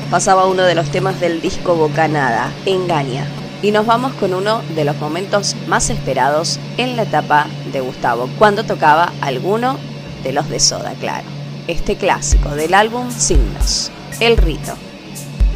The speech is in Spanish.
pasaba uno de los temas del disco Bocanada, Engaña. Y nos vamos con uno de los momentos más esperados en la etapa de Gustavo, cuando tocaba alguno de los de Soda, claro. Este clásico del álbum Signos, El Rito.